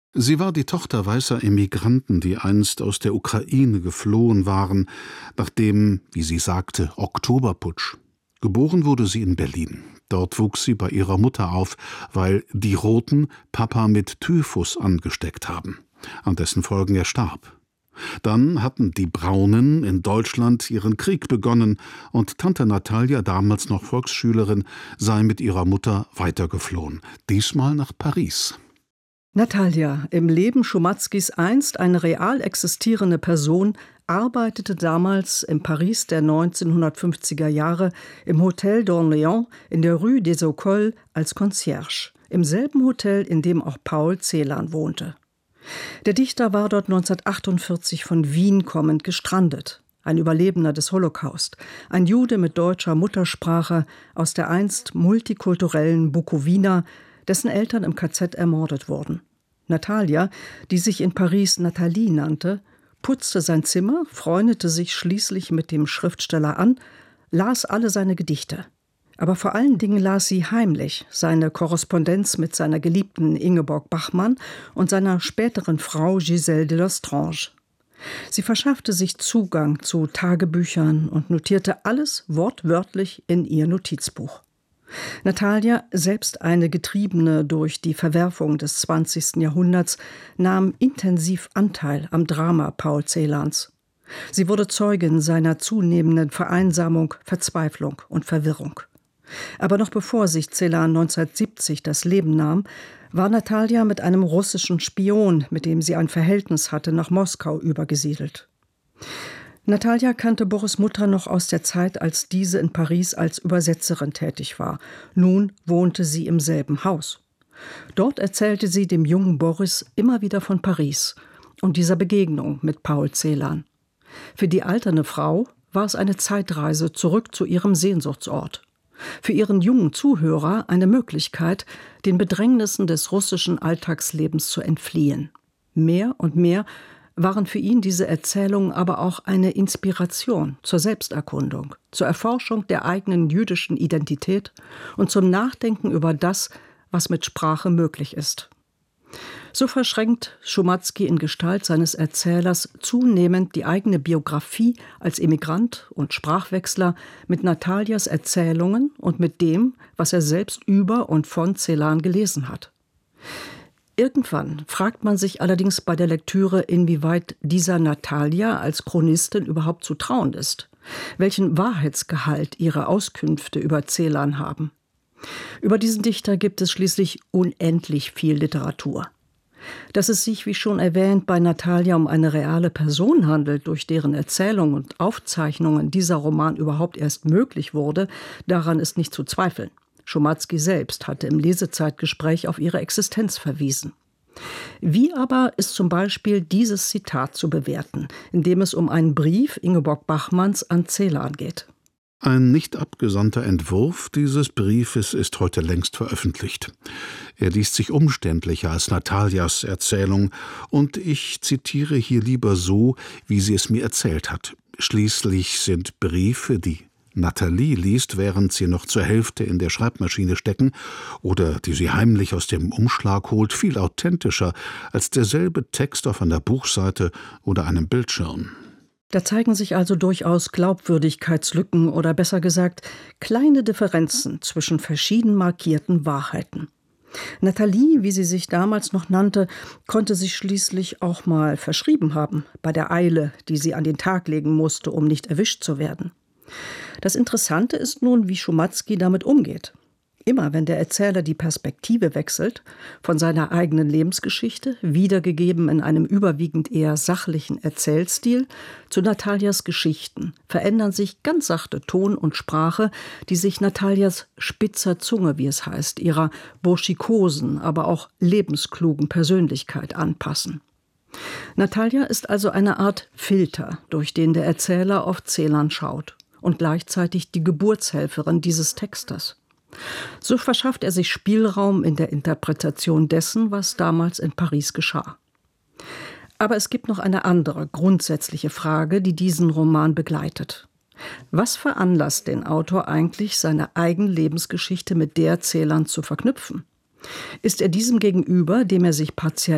Sie war die Tochter weißer Emigranten, die einst aus der Ukraine geflohen waren, nach dem, wie sie sagte, Oktoberputsch. Geboren wurde sie in Berlin. Dort wuchs sie bei ihrer Mutter auf, weil die Roten Papa mit Typhus angesteckt haben, an dessen Folgen er starb. Dann hatten die Braunen in Deutschland ihren Krieg begonnen und Tante Natalia, damals noch Volksschülerin, sei mit ihrer Mutter weitergeflohen, diesmal nach Paris. Natalia, im Leben Szumatzkis einst eine real existierende Person, arbeitete damals in Paris der 1950er Jahre im Hotel d'Orléans in der Rue des Écoles als Concierge, im selben Hotel, in dem auch Paul Celan wohnte. Der Dichter war dort 1948 von Wien kommend gestrandet, ein Überlebender des Holocaust, ein Jude mit deutscher Muttersprache aus der einst multikulturellen Bukowina, dessen Eltern im KZ ermordet wurden. Natalia, die sich in Paris Nathalie nannte, putzte sein Zimmer, freundete sich schließlich mit dem Schriftsteller an, las alle seine Gedichte. Aber vor allen Dingen las sie heimlich seine Korrespondenz mit seiner Geliebten Ingeborg Bachmann und seiner späteren Frau Gisèle de Lestrange. Sie verschaffte sich Zugang zu Tagebüchern und notierte alles wortwörtlich in ihr Notizbuch. Natalia, selbst eine Getriebene durch die Verwerfung des 20. Jahrhunderts, nahm intensiv Anteil am Drama Paul Celans. Sie wurde Zeugin seiner zunehmenden Vereinsamung, Verzweiflung und Verwirrung. Aber noch bevor sich Celan 1970 das Leben nahm, war Natalia mit einem russischen Spion, mit dem sie ein Verhältnis hatte, nach Moskau übergesiedelt. Natalia kannte Boris' Mutter noch aus der Zeit, als diese in Paris als Übersetzerin tätig war. Nun wohnte sie im selben Haus. Dort erzählte sie dem jungen Boris immer wieder von Paris und dieser Begegnung mit Paul Celan. Für die alternde Frau war es eine Zeitreise zurück zu ihrem Sehnsuchtsort. Für ihren jungen Zuhörer eine Möglichkeit, den Bedrängnissen des russischen Alltagslebens zu entfliehen. Mehr und mehr waren für ihn diese Erzählungen aber auch eine Inspiration zur Selbsterkundung, zur Erforschung der eigenen jüdischen Identität und zum Nachdenken über das, was mit Sprache möglich ist. So verschränkt Szumatzki in Gestalt seines Erzählers zunehmend die eigene Biografie als Emigrant und Sprachwechsler mit Natalias Erzählungen und mit dem, was er selbst über und von Celan gelesen hat. Irgendwann fragt man sich allerdings bei der Lektüre, inwieweit dieser Natalia als Chronistin überhaupt zu trauen ist, welchen Wahrheitsgehalt ihre Auskünfte über Celan haben. Über diesen Dichter gibt es schließlich unendlich viel Literatur. Dass es sich, wie schon erwähnt, bei Natalia um eine reale Person handelt, durch deren Erzählung und Aufzeichnungen dieser Roman überhaupt erst möglich wurde, daran ist nicht zu zweifeln. Szumatzki selbst hatte im Lesezeitgespräch auf ihre Existenz verwiesen. Wie aber ist zum Beispiel dieses Zitat zu bewerten, in dem es um einen Brief Ingeborg Bachmanns an Celan geht? Ein nicht abgesandter Entwurf dieses Briefes ist heute längst veröffentlicht. Er liest sich umständlicher als Natalias Erzählung, und ich zitiere hier lieber so, wie sie es mir erzählt hat. Schließlich sind Briefe, die Nathalie liest, während sie noch zur Hälfte in der Schreibmaschine stecken, oder die sie heimlich aus dem Umschlag holt, viel authentischer als derselbe Text auf einer Buchseite oder einem Bildschirm. Da zeigen sich also durchaus Glaubwürdigkeitslücken oder besser gesagt kleine Differenzen zwischen verschieden markierten Wahrheiten. Nathalie, wie sie sich damals noch nannte, konnte sich schließlich auch mal verschrieben haben, bei der Eile, die sie an den Tag legen musste, um nicht erwischt zu werden. Das Interessante ist nun, wie Szumatzki damit umgeht. Immer wenn der Erzähler die Perspektive wechselt, von seiner eigenen Lebensgeschichte, wiedergegeben in einem überwiegend eher sachlichen Erzählstil, zu Natalias Geschichten, verändern sich ganz sachte Ton und Sprache, die sich Natalias spitzer Zunge, wie es heißt, ihrer burschikosen, aber auch lebensklugen Persönlichkeit anpassen. Natalia ist also eine Art Filter, durch den der Erzähler auf Celan schaut und gleichzeitig die Geburtshelferin dieses Textes. So verschafft er sich Spielraum in der Interpretation dessen, was damals in Paris geschah. Aber es gibt noch eine andere, grundsätzliche Frage, die diesen Roman begleitet. Was veranlasst den Autor eigentlich, seine eigene Lebensgeschichte mit der Celans zu verknüpfen? Ist er diesem gegenüber, dem er sich partiell